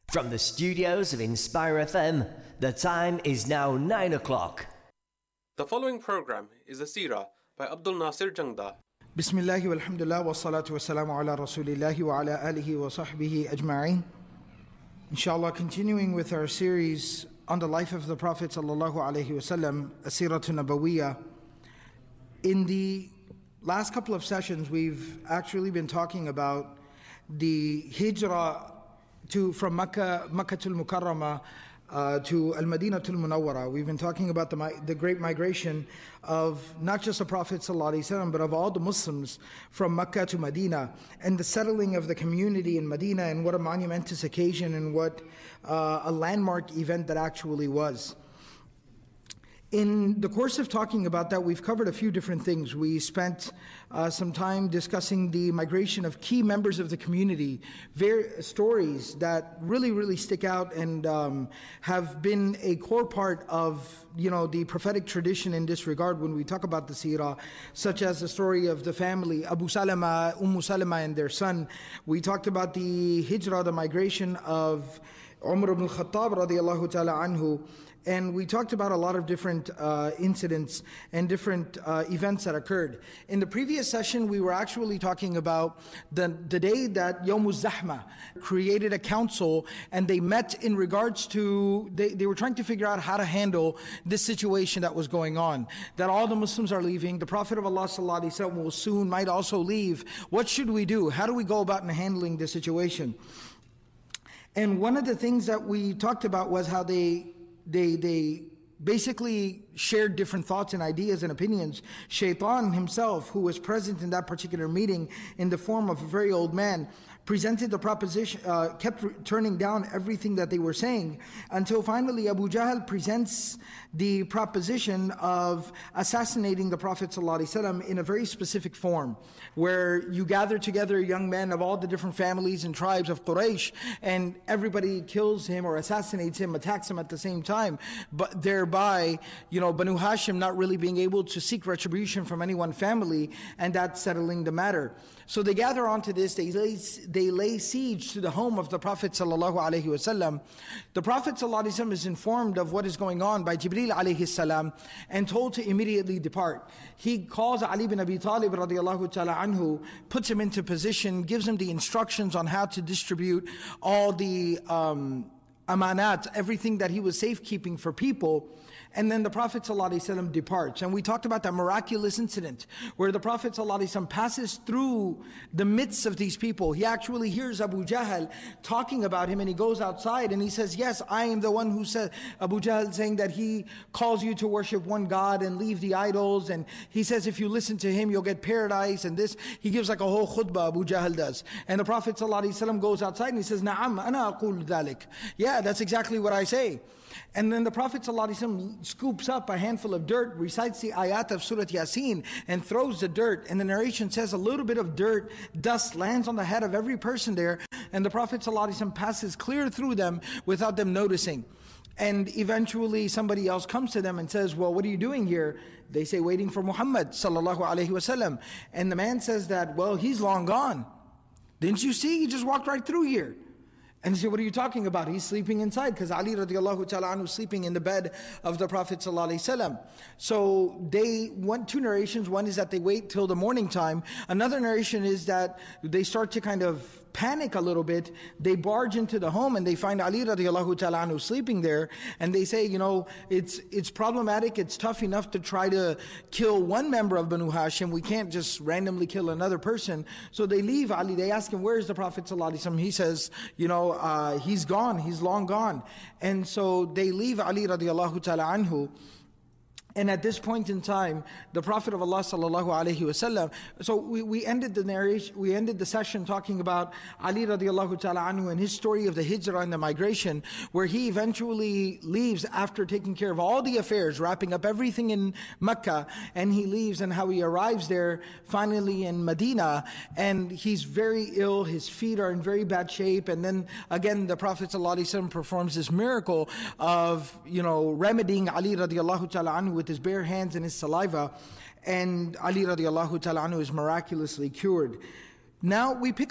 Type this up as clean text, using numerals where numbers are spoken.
From the studios of Inspire FM, the time is now 9 o'clock. The following program is a seerah by Abdul Nasir Jangda. Bismillah walhamdulillah wa salatu wa salamu ala rasulillahi wa ala alihi wa sahbihi ajma'in. Inshallah, continuing with our series on the life of the Prophet sallallahu alaihi wasallam, Asiratun Nabawiyya. In the last couple of sessions, we've actually been talking about the hijrah from Makkah Makkatul Mukarramah to Al-Madinatul Munawwara. We've been talking about the great migration of not just the Prophet ﷺ, but of all the Muslims from Makkah to Medina, and the settling of the community in Medina, and what a monumentous occasion and what a landmark event that actually was. In the course of talking about that, we've covered a few different things. We spent some time discussing the migration of key members of the community, stories that really stick out and have been a core part of the prophetic tradition in this regard when we talk about the seerah, such as the story of the family, Abu Salama, Salama and their son. We talked about the hijrah, the migration of Umar ibn Khattab radiallahu ta'ala anhu, and we talked about a lot of different incidents and different events that occurred. In the previous session, we were actually talking about the day that Yawmuz Zahma created a council, and they met in regards to, they were trying to figure out how to handle this situation that was going on. That all the Muslims are leaving, the Prophet of Allah sallallahu alaihi wasallam will soon, might also leave. What should we do? How do we go about in handling this situation? And one of the things that we talked about was how they basically shared different thoughts and ideas and opinions. Shaitan himself, who was present in that particular meeting in the form of a very old man, presented the proposition, kept turning down everything that they were saying, until finally Abu Jahl presents the proposition of assassinating the Prophet ﷺ in a very specific form, where you gather together young men of all the different families and tribes of Quraysh, and everybody kills him or assassinates him, attacks him at the same time, but thereby, Banu Hashim not really being able to seek retribution from any one family, and that's settling the matter. So they gather onto this, they lay siege to the home of the Prophet ﷺ. The Prophet ﷺ is informed of what is going on by Jibreel alayhi salam and told to immediately depart. He calls Ali bin Abi Talib radiallahu ta'ala anhu, puts him into position, gives him the instructions on how to distribute all the amanat, everything that he was safekeeping for people. And then the Prophet ﷺ departs. And we talked about that miraculous incident where the Prophet ﷺ passes through the midst of these people. He actually hears Abu Jahl talking about him, and he goes outside and he says, yes, I am the one who said, Abu Jahl saying that he calls you to worship one God and leave the idols. And he says, if you listen to him, you'll get paradise. And this, he gives like a whole khutbah, Abu Jahl does. And the Prophet ﷺ goes outside and he says, Na'am, ana aqul dhalik. Yeah, that's exactly what I say. And then the Prophet ﷺ scoops up a handful of dirt, recites the ayat of Surah Yasin, and throws the dirt. And the narration says a little bit of dirt, dust lands on the head of every person there, and the Prophet ﷺ passes clear through them without them noticing. And eventually somebody else comes to them and says, well, what are you doing here? They say, waiting for Muhammad sallallahu alaihi wasallam. And the man says that, well, he's long gone. Didn't you see? He just walked right through here. And they say, what are you talking about? He's sleeping inside, because Ali radiallahu ta'ala anhu was sleeping in the bed of the Prophet sallallahu alaihi wasallam. So two narrations. One is that they wait till the morning time. Another narration is that they start to kind of panic a little bit. They barge into the home and they find Ali radiallahu ta'ala anhu sleeping there. And they say, it's problematic. It's tough enough to try to kill one member of Banu Hashim. We can't just randomly kill another person. So they leave Ali. They ask him, where is the Prophet sallallahu alaihi wasallam? He says, he's gone. He's long gone. And so they leave Ali radiallahu ta'ala anhu. And at this point in time, the Prophet of Allah sallallahu alaihi wasallam. So we ended the narration. We ended the session talking about Ali radiallahu ta'ala anhu and his story of the hijrah and the migration, where he eventually leaves after taking care of all the affairs, wrapping up everything in Mecca, and he leaves, and how he arrives there finally in Medina, and he's very ill. His feet are in very bad shape, and then again the Prophet sallallahu alaihi wasallam performs this miracle of remedying Ali radiallahu ta'ala anhu with his bare hands and his saliva, and Ali radiallahu ta'ala anhu is miraculously cured. Now we pick